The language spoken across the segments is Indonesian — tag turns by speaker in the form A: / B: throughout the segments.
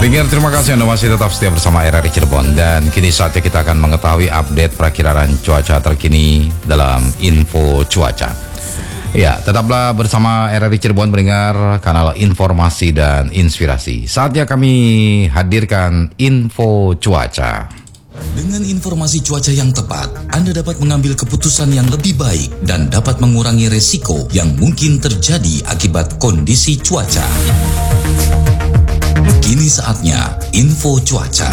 A: Pendengar, terima kasih Anda masih tetap setia bersama RRI Cirebon. Dan kini saatnya kita akan mengetahui update perakiraan cuaca terkini dalam info cuaca. Ya, tetaplah bersama RRI Cirebon pendengar, kanal informasi dan inspirasi. Saatnya kami hadirkan info cuaca.
B: Dengan informasi cuaca yang tepat, Anda dapat mengambil keputusan yang lebih baik dan dapat mengurangi resiko yang mungkin terjadi akibat kondisi cuaca. Kini saatnya info cuaca.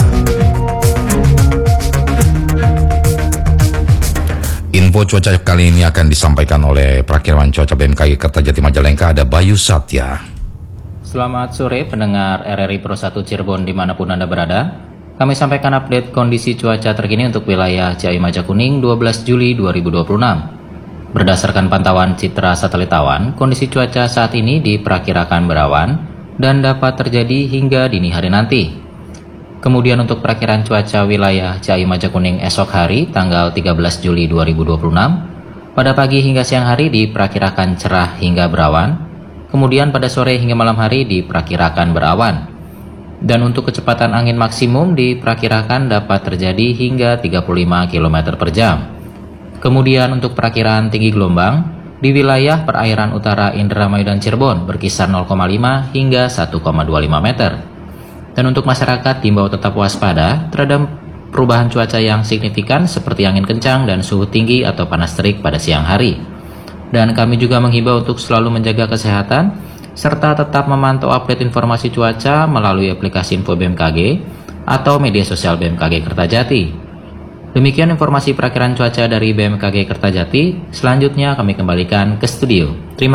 A: Info cuaca kali ini akan disampaikan oleh perakiraan cuaca BMKG Kertajati Majalengka, ada Bayu Satya.
C: Selamat sore pendengar RRI Pro 1 Cirebon dimanapun Anda berada. Kami sampaikan update kondisi cuaca terkini untuk wilayah Ciawi Majakuning 12 Juli 2026. Berdasarkan pantauan citra satelit awan, kondisi cuaca saat ini diperkirakan berawan dan dapat terjadi hingga dini hari nanti. Kemudian untuk perakiraan cuaca wilayah Ciawi Majakuning esok hari tanggal 13 Juli 2026, pada pagi hingga siang hari diperkirakan cerah hingga berawan, kemudian pada sore hingga malam hari diperkirakan berawan. Dan untuk kecepatan angin maksimum diperkirakan dapat terjadi hingga 35 km per jam. Kemudian untuk perakiraan tinggi gelombang, di wilayah perairan utara Indramayu dan Cirebon berkisar 0,5 hingga 1,25 meter. Dan untuk masyarakat diimbau tetap waspada terhadap perubahan cuaca yang signifikan seperti angin kencang dan suhu tinggi atau panas terik pada siang hari. Dan kami juga menghimbau untuk selalu menjaga kesehatan serta tetap memantau update informasi cuaca melalui aplikasi Info BMKG atau media sosial BMKG Kertajati. Demikian informasi perakiraan cuaca dari BMKG Kertajati. Selanjutnya kami kembalikan ke studio. Terima kasih.